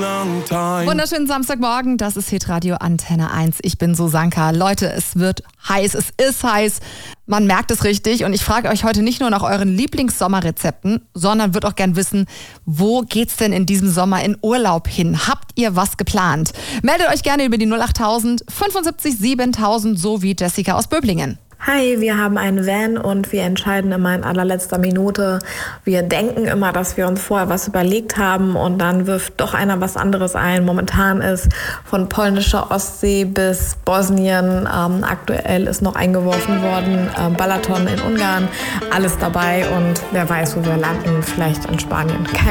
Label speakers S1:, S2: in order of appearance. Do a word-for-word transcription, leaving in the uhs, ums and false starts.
S1: Wunderschönen Samstagmorgen, das ist Hitradio Antenne eins. Ich bin Susanka. Leute, es wird heiß, es ist heiß. Man merkt es richtig und ich frage euch heute nicht nur nach euren Lieblingssommerrezepten, sondern würde auch gern wissen, wo geht's denn in diesem Sommer in Urlaub hin? Habt ihr was geplant? Meldet euch gerne über die null achttausend fünfundsiebzig siebentausend, so wie Jessica aus Böblingen.
S2: Hi, wir haben einen Van und wir entscheiden immer in allerletzter Minute. Wir denken immer, dass wir uns vorher was überlegt haben und dann wirft doch einer was anderes ein. Momentan ist von polnischer Ostsee bis Bosnien, ähm, aktuell ist noch eingeworfen worden, äh, Balaton in Ungarn, alles dabei und wer weiß, wo wir landen, vielleicht in Spanien. Keine